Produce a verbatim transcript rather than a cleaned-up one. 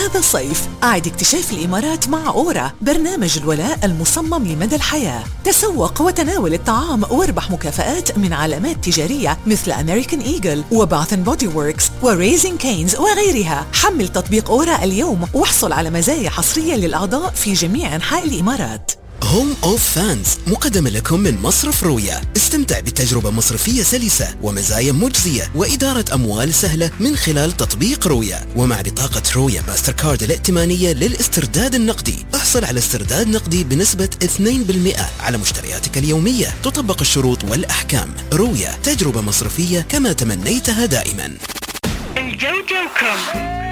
هذا الصيف أعد اكتشاف الإمارات مع أورا، برنامج الولاء المصمم لمدى الحياة. تسوق وتناول الطعام واربح مكافآت من علامات تجارية مثل أمريكان إيجل وباث اند بودي ووركس وريزين كينز وغيرها. حمل تطبيق أورا اليوم واحصل على مزايا حصرية للأعضاء في جميع أنحاء الإمارات. هوم أوف فانز مقدمة لكم من مصرف رويا. استمتع بتجربة مصرفية سلسة ومزايا مجزية وإدارة أموال سهلة من خلال تطبيق رويا. ومع بطاقة رويا ماستر كارد الائتمانية للاسترداد النقدي احصل على استرداد نقدي بنسبة اثنين بالمئة على مشترياتك اليومية. تطبق الشروط والأحكام. رويا، تجربة مصرفية كما تمنيتها دائما. الجو جوكم.